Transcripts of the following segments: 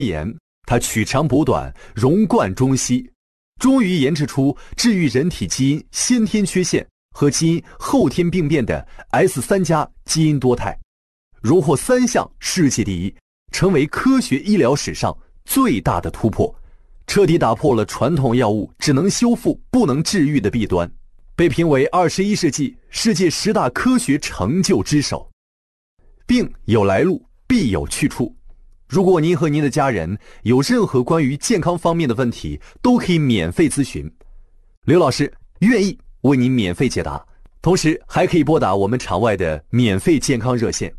研，他取长补短，融贯中西，终于研制出治愈人体基因先天缺陷和基因后天病变的 S3+ 基因多肽，荣获3项世界第一，成为科学医疗史上最大的突破，彻底打破了传统药物只能修复不能治愈的弊端，被评为21世纪世界10大科学成就之首。病有来路，必有去处。如果您和您的家人有任何关于健康方面的问题，都可以免费咨询，刘老师愿意为您免费解答，同时还可以拨打我们场外的免费健康热线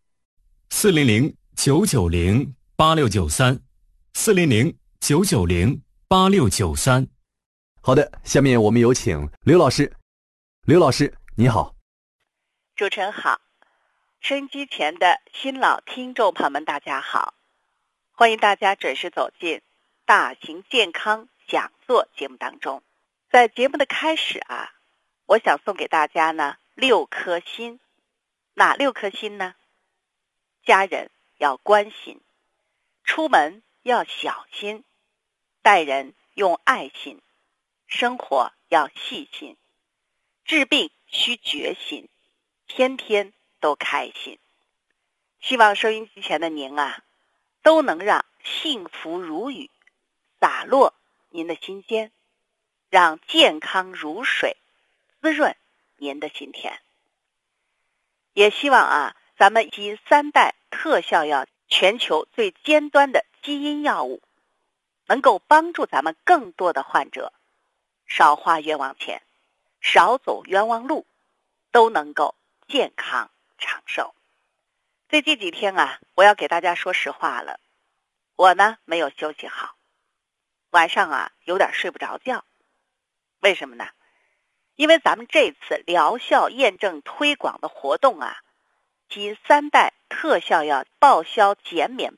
400-990-8693，400-990-8693。 好的，下面我们有请刘老师。刘老师你好。 主持人好，收音机前的新老听众朋友们大家好，欢迎大家准时走进大型健康讲座节目当中。在节目的开始我想送给大家呢6颗心。哪6颗心呢？家人要关心，出门要小心，待人用爱心，生活要细心，治病需决心，天天都开心。希望收音机前的您都能让幸福如雨洒落您的心间，让健康如水滋润您的心田。也希望咱们基因3代特效药，全球最尖端的基因药物，能够帮助咱们更多的患者少花冤枉钱，少走冤枉路，都能够健康长寿。最近几天我要给大家说实话了，我呢没有休息好，晚上有点睡不着觉。为什么呢？因为咱们这次疗效验证推广的活动基因3代特效药报销减免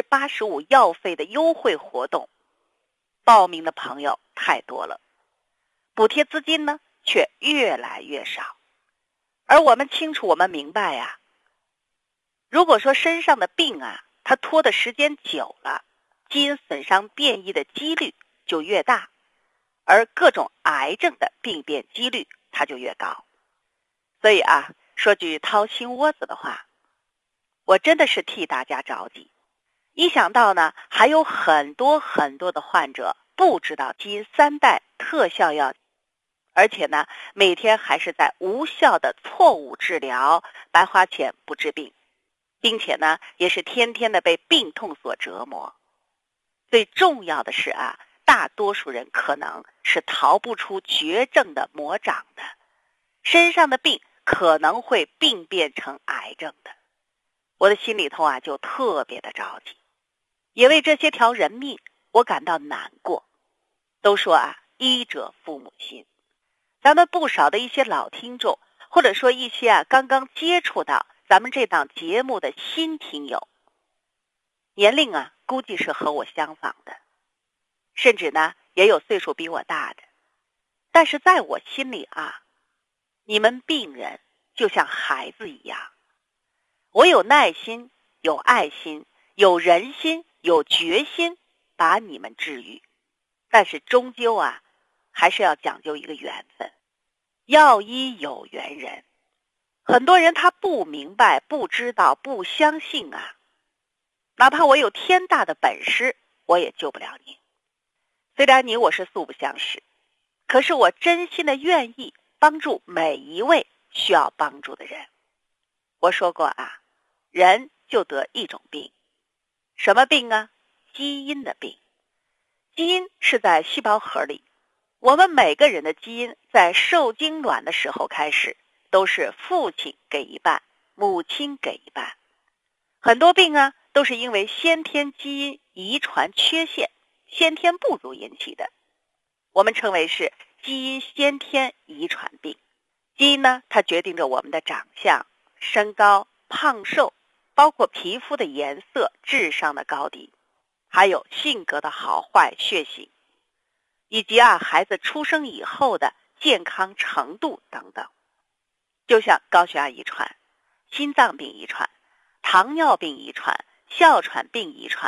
85% 药费的优惠活动，报名的朋友太多了，补贴资金呢却越来越少。而我们清楚，我们明白如果说身上的病它拖的时间久了，基因损伤变异的几率就越大，而各种癌症的病变几率它就越高。所以说句掏心窝子的话，我真的是替大家着急。一想到呢还有很多很多的患者不知道基因3代特效药，而且呢每天还是在无效的错误治疗，白花钱不治病，并且呢也是天天的被病痛所折磨。最重要的是大多数人可能是逃不出绝症的魔掌的，身上的病可能会病变成癌症的。我的心里头就特别的着急，也为这些条人命我感到难过。都说医者父母心，咱们不少的一些老听众，或者说一些刚刚接触到咱们这档节目的新听友，年龄估计是和我相仿的，甚至呢也有岁数比我大的。但是在我心里你们病人就像孩子一样，我有耐心，有爱心，有人心，有决心把你们治愈。但是终究还是要讲究一个缘分，药医有缘人。很多人他不明白，不知道，不相信哪怕我有天大的本事，我也救不了你。虽然你我是素不相识，可是我真心的愿意帮助每一位需要帮助的人。我说过人就得一种病。什么病基因的病。基因是在细胞核里，我们每个人的基因在受精卵的时候开始都是父亲给一半，母亲给一半。很多病都是因为先天基因遗传缺陷、先天不足引起的，我们称为是基因先天遗传病。基因呢它决定着我们的长相、身高、胖瘦，包括皮肤的颜色、智商的高低，还有性格的好坏、血型，以及孩子出生以后的健康程度等等。就像高血压遗传、心脏病遗传、糖尿病遗传、哮喘病遗传、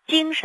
精神